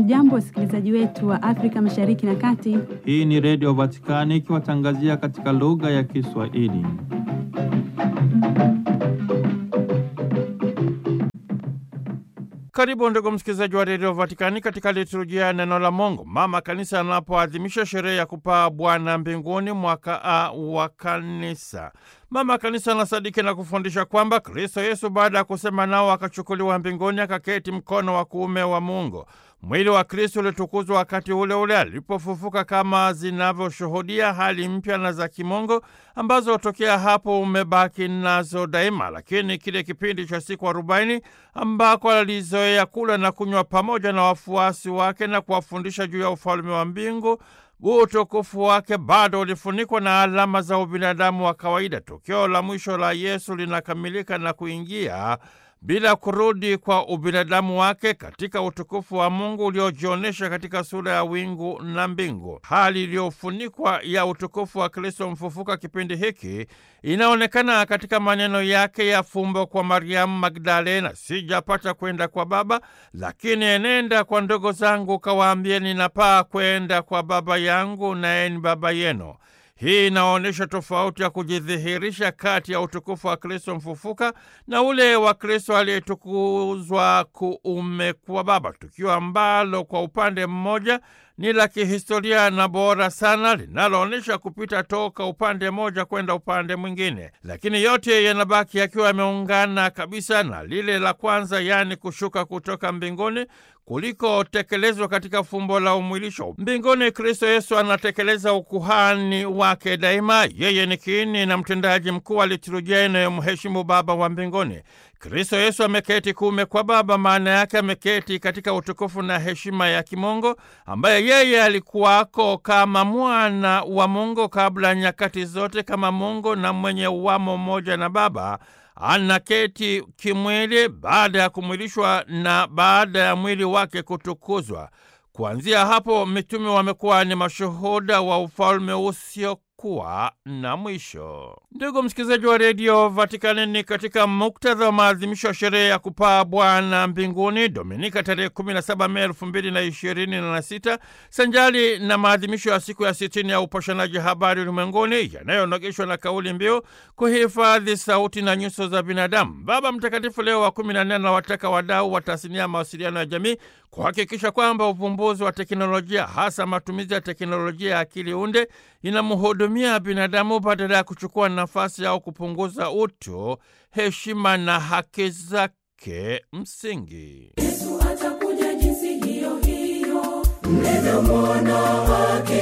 Hamjambo wasikilizaji wetu wa Afrika Mashariki na Kati. Hii ni Radio Vatikani ikiwatangazia katika lugha ya Kiswahili. Karibu ndugu msikilizaji wa Radio Vatikani katika liturujia ya neno la Mungu. Mama Kanisa anapoadhimisha sherehe ya kupaa Bwana mbinguni mwaka A wa Kanisa. Mama Kanisa anasadiki na kufundisha kwamba Kristo Yesu baada ya kusema nao akachukuliwa mbinguni akaketi mkono wa kuume wa Mungu. Mwili wa Kristo ulitukuzwa wakati ule ule alipofufuka, kama zinavyoshuhudia hali mpya na za kimungu ambazo hutokea hapo umebaki nazo daima. Lakini kile kipindi cha siku 40 ambako alizoea kula na kunywa pamoja na wafuasi wake na kuwafundisha juu ya ufalme wa mbingu, utukufu wake bado ulifunikwa na alama za ubinadamu wa kawaida. Tukio la mwisho la Yesu linakamilika na kuingia bila kurudi kwa ubinadamu wake katika utukufu wa Mungu uliojionesha katika sura ya wingu na mbingu. Hali iliyofunikwa ya utukufu wa Kristo mfufuka kipindi hiki inaonekana katika maneno yake ya fumbo kwa Mariamu Magdalena: sijapata kwenda kwa Baba, lakini enenda kwa ndugu zangu kawaambie ninapaa kwenda kwa Baba yangu naye ni Baba yenu. Hii inaonyesha tofauti ya kujidhihirisha kati ya utukufu wa Kristo mfufuka na ule wa Kristo aliyetukuzwa kuume kwa Baba, tukio ambalo kwa upande mmoja ni la kihistoria na bora sana, linaloonyesha kupita toka upande mmoja kwenda upande mwingine, lakini yote yanabaki yakiwa yameungana kabisa na lile la kwanza, yaani kushuka kutoka mbinguni kuliko tekelezwa katika fumbo la umwilisho. Mbinguni Kristo Yesu anatekeleza ukuhani wake daima. Yeye ni kiini na mtendaji mkuu wa liturujia inayomheshimu Baba wa mbinguni. Kristo Yesu ameketi kuume kwa Baba, maana yake ameketi katika utukufu na heshima ya kimungu, ambaye yeye alikuwako kama mwana wa Mungu kabla nyakati zote, kama Mungu na mwenye uwamo mmoja na Baba. Anaketi kimwili baada ya kumwilishwa na baada ya mwili wake kutukuzwa. Kuanzia hapo mitume wamekuwa ni mashuhuda wa ufalme usiokuwa na mwisho. Ndugu msikilizaji wa Radio Vatikani, ni katika muktadha wa maadhimisho ya sherehe ya kupaa Bwana mbinguni Dominika tarehe 17 Mei 2026, sanjali na maadhimisho ya siku ya 60 ya upashanaji habari ulimwenguni yanayonogeshwa na kauli mbiu kuhifadhi sauti na nyuso za binadamu. Baba Mtakatifu Leo wa 14 anawataka wadau wa tasnia ya mawasiliano ya jamii kuhakikisha kwamba uvumbuzi wa teknolojia, hasa matumizi ya teknolojia ya akili unde, inamhudumia binadamu badala ya kuchukua nafasi au kupunguza utu, heshima na haki zake msingi. Yesu atakuja jinsi hiyo hiyo, mlivyo mwana wake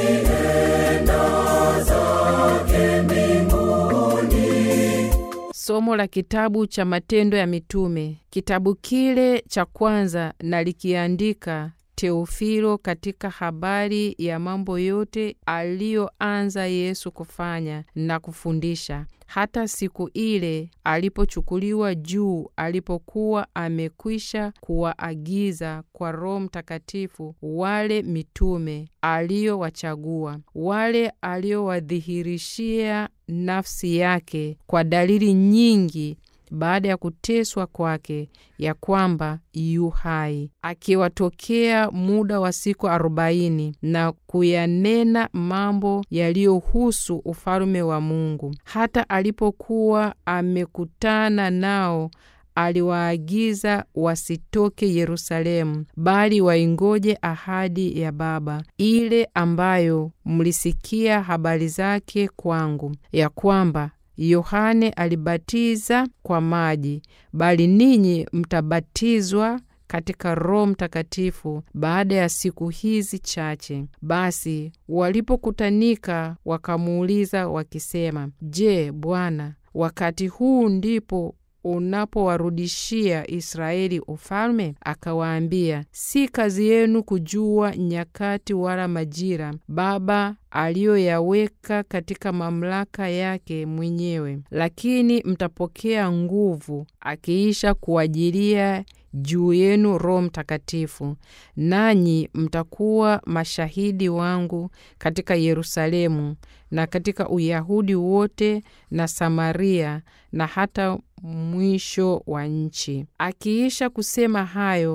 enda zake mbinguni. Somo la kitabu cha Matendo ya Mitume. Kitabu kile cha kwanza nalikiandika Teofilo katika habari ya mambo yote aliyoanza Yesu kufanya na kufundisha, hata siku ile alipochukuliwa juu, alipokuwa amekwisha kuwaagiza kwa Roho Mtakatifu wale mitume aliyowachagua, wale aliyowadhihirishia nafsi yake kwa dalili nyingi baada ya kuteswa kwake, ya kwamba yu hai, akiwatokea muda wa siku 40 na kuyanena mambo yaliyohusu ufalme wa Mungu. Hata alipokuwa amekutana nao, aliwaagiza wasitoke Yerusalemu, bali waingoje ahadi ya Baba, ile ambayo mlisikia habari zake kwangu, ya kwamba Yohane alibatiza kwa maji, bali ninyi mtabatizwa katika Roho Mtakatifu baada ya siku hizi chache. Basi walipokutanika wakamuuliza wakisema, Je, Bwana, wakati huu ndipo unapowarudishia Israeli ufalme? Akawaambia, si kazi yenu kujua nyakati wala majira Baba aliyoyaweka katika mamlaka yake mwenyewe, lakini mtapokea nguvu akiisha kuajilia juu yenu Roho Mtakatifu, nanyi mtakuwa mashahidi wangu katika Yerusalemu na katika Uyahudi wote na Samaria na hata mwisho wa nchi. Akiisha kusema hayo,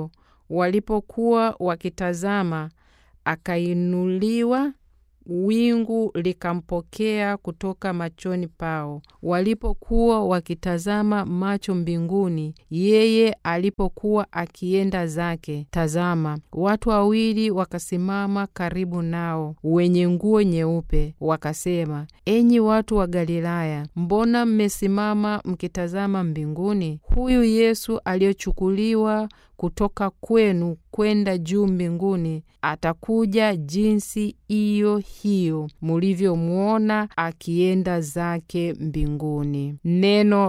Walipokuwa wakitazama, akainuliwa, wingu likampokea kutoka machoni pao. Walipokuwa wakitazama macho mbinguni, yeye alipokuwa akienda zake, tazama, watu wawili wakasimama karibu nao, wenye nguo nyeupe, wakasema, enyi watu wa Galilaya, mbona mmesimama mkitazama mbinguni? Huyu Yesu aliyochukuliwa kutoka kwenu kwenda juu mbinguni, atakuja jinsi hiyo mulivyomuona akienda zake mbinguni. Neno